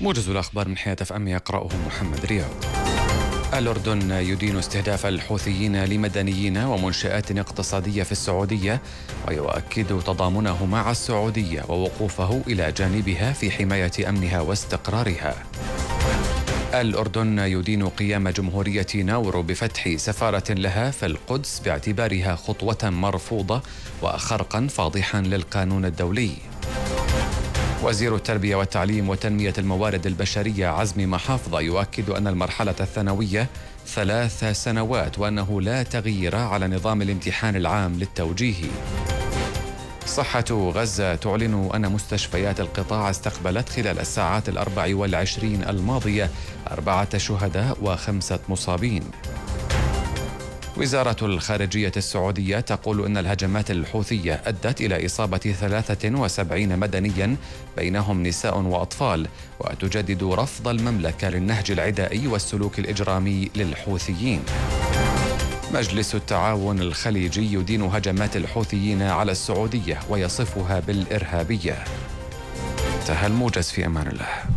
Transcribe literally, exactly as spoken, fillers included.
موجز الأخبار من حياة اف ام يقرأه محمد رياض. الأردن يدين استهداف الحوثيين لمدنيين ومنشآت اقتصادية في السعودية، ويؤكد تضامنه مع السعودية ووقوفه إلى جانبها في حماية أمنها واستقرارها. الأردن يدين قيام جمهورية ناورو بفتح سفارة لها في القدس باعتبارها خطوة مرفوضة وخرقا فاضحا للقانون الدولي. وزير التربية والتعليم وتنمية الموارد البشرية عزمي محافظة يؤكد أن المرحلة الثانوية ثلاث سنوات وأنه لا تغيير على نظام الامتحان العام للتوجيهي. صحة غزة تعلن أن مستشفيات القطاع استقبلت خلال الساعات الأربع والعشرين الماضية أربعة شهداء وخمسة مصابين. وزارة الخارجية السعودية تقول أن الهجمات الحوثية أدت إلى إصابة ثلاثة وسبعين مدنيا بينهم نساء وأطفال، وتجدد رفض المملكة للنهج العدائي والسلوك الإجرامي للحوثيين. مجلس التعاون الخليجي يدين هجمات الحوثيين على السعودية ويصفها بالإرهابية. انتهى الموجز، في أمان الله.